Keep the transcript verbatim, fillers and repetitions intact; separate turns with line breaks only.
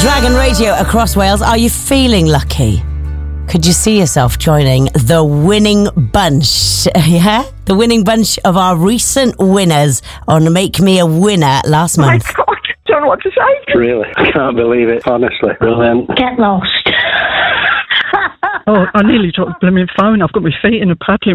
Dragon Radio across Wales. Are you feeling lucky? Could you see yourself joining the winning bunch? Yeah? The winning bunch of our recent winners on Make Me a Winner last month.
My God, I don't know what to say.
Really? I can't believe it, honestly. Brilliant.
Get lost.
Oh, I nearly dropped the blooming phone. I've got my feet in a paddling